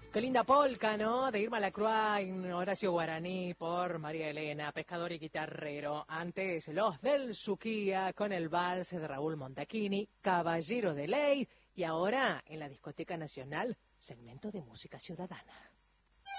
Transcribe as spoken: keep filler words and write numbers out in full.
Qué linda polca, ¿no? De Irma Lacroix, Horacio Guaraní, por María Elena, pescador y guitarrero. Antes, Los del Suquía, con el vals de Raúl Montaquini, Caballero de Ley. Y ahora, en la Discoteca Nacional, segmento de música ciudadana.